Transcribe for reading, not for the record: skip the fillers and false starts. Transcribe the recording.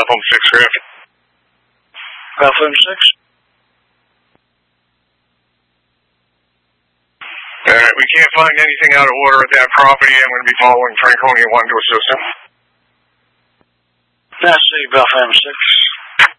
Home 6 Griffin. Home 6. Alright, we can't find anything out of order at that property. I'm going to be following Franconia 1 to assist him. That's the Home 6.